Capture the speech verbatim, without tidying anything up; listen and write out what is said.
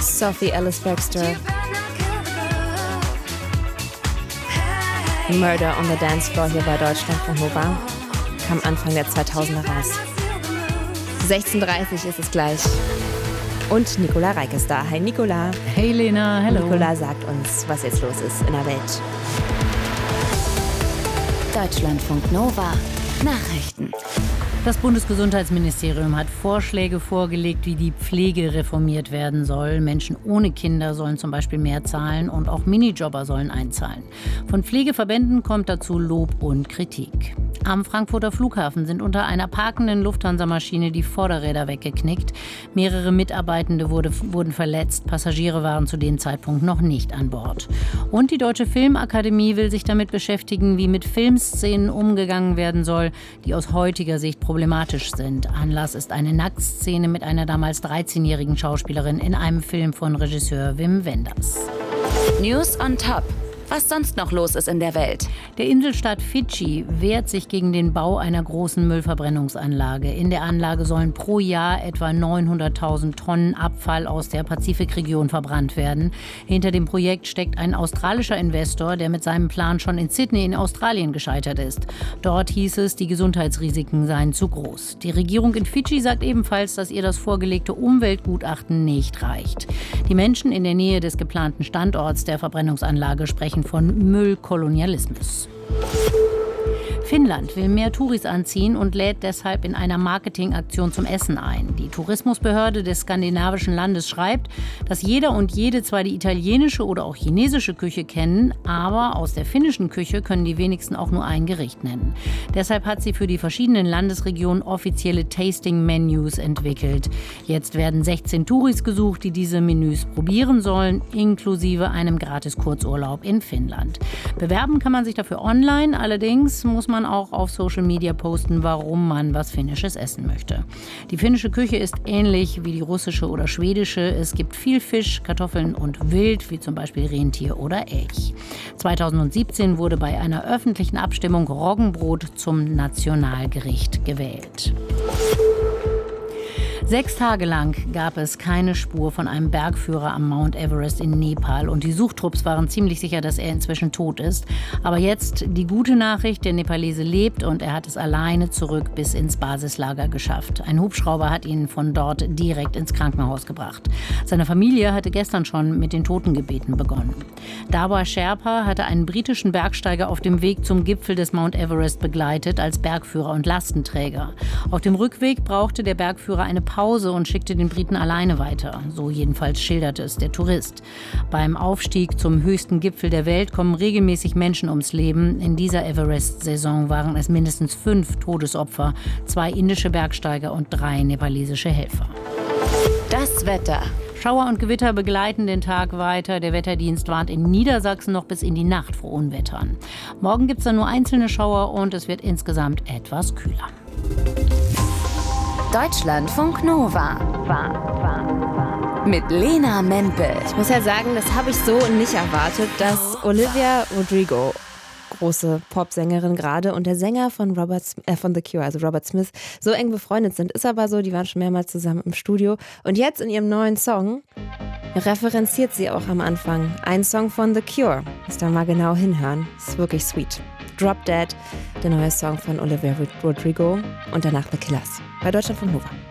Sophie Ellis Bextor. Murder on the Dance Floor hier bei Deutschlandfunk Nova. Kam Anfang der zweitausender raus. sechzehn Uhr dreißig ist es gleich. Und Nicola Reik ist da. Hi Nicola. Hey Lena, hello. Nicola sagt uns, was jetzt los ist in der Welt. Deutschlandfunk Nova. Nachrichten. Das Bundesgesundheitsministerium hat Vorschläge vorgelegt, wie die Pflege reformiert werden soll. Menschen ohne Kinder sollen zum Beispiel mehr zahlen und auch Minijobber sollen einzahlen. Von Pflegeverbänden kommt dazu Lob und Kritik. Am Frankfurter Flughafen sind unter einer parkenden Lufthansa-Maschine die Vorderräder weggeknickt. Mehrere Mitarbeitende wurde, wurden verletzt. Passagiere waren zu dem Zeitpunkt noch nicht an Bord. Und die Deutsche Filmakademie will sich damit beschäftigen, wie mit Filmszenen umgegangen werden soll, die aus heutiger Sicht problematisch sind. Anlass ist eine Nacktszene mit einer damals dreizehnjährigen Schauspielerin in einem Film von Regisseur Wim Wenders. News on Top. Was sonst noch los ist in der Welt. Der Inselstaat Fidschi wehrt sich gegen den Bau einer großen Müllverbrennungsanlage. In der Anlage sollen pro Jahr etwa neunhunderttausend Tonnen Abfall aus der Pazifikregion verbrannt werden. Hinter dem Projekt steckt ein australischer Investor, der mit seinem Plan schon in Sydney in Australien gescheitert ist. Dort hieß es, die Gesundheitsrisiken seien zu groß. Die Regierung in Fidschi sagt ebenfalls, dass ihr das vorgelegte Umweltgutachten nicht reicht. Die Menschen in der Nähe des geplanten Standorts der Verbrennungsanlage sprechen von Müllkolonialismus. Finnland will mehr Touris anziehen und lädt deshalb in einer Marketingaktion zum Essen ein. Die Tourismusbehörde des skandinavischen Landes schreibt, dass jeder und jede zwar die italienische oder auch chinesische Küche kennen, aber aus der finnischen Küche können die wenigsten auch nur ein Gericht nennen. Deshalb hat sie für die verschiedenen Landesregionen offizielle Tasting-Menus entwickelt. Jetzt werden sechzehn Touris gesucht, die diese Menüs probieren sollen, inklusive einem Gratis-Kurzurlaub in Finnland. Bewerben kann man sich dafür online, allerdings muss man auch auf Social Media posten, warum man was Finnisches essen möchte. Die finnische Küche ist ähnlich wie die russische oder schwedische. Es gibt viel Fisch, Kartoffeln und Wild, wie zum Beispiel Rentier oder Elch. zweitausendsiebzehn wurde bei einer öffentlichen Abstimmung Roggenbrot zum Nationalgericht gewählt. Sechs Tage lang gab es keine Spur von einem Bergführer am Mount Everest in Nepal und die Suchtrupps waren ziemlich sicher, dass er inzwischen tot ist. Aber jetzt die gute Nachricht, der Nepalese lebt und er hat es alleine zurück bis ins Basislager geschafft. Ein Hubschrauber hat ihn von dort direkt ins Krankenhaus gebracht. Seine Familie hatte gestern schon mit den Totengebeten begonnen. Dawa Sherpa hatte einen britischen Bergsteiger auf dem Weg zum Gipfel des Mount Everest begleitet als Bergführer und Lastenträger. Auf dem Rückweg brauchte der Bergführer eine Pause und schickte den Briten alleine weiter. So jedenfalls schilderte es der Tourist. Beim Aufstieg zum höchsten Gipfel der Welt kommen regelmäßig Menschen ums Leben. In dieser Everest-Saison waren es mindestens fünf Todesopfer, zwei indische Bergsteiger und drei nepalesische Helfer. Das Wetter. Schauer und Gewitter begleiten den Tag weiter. Der Wetterdienst warnt in Niedersachsen noch bis in die Nacht vor Unwettern. Morgen gibt es dann nur einzelne Schauer und es wird insgesamt etwas kühler. Deutschlandfunk Nova. War, war, war. Mit Lena Mempel. Ich muss ja sagen, das habe ich so nicht erwartet, dass Olivia Rodrigo, große Popsängerin gerade, und der Sänger von, Robert, äh, von The Cure, also Robert Smith, so eng befreundet sind. Ist aber so, die waren schon mehrmals zusammen im Studio. Und jetzt in ihrem neuen Song referenziert sie auch am Anfang einen Song von The Cure. Muss da mal genau hinhören. Ist wirklich sweet. Drop Dead, der neue Song von Olivia Rodrigo und danach The Killers. Bei Deutschlandfunk Nova.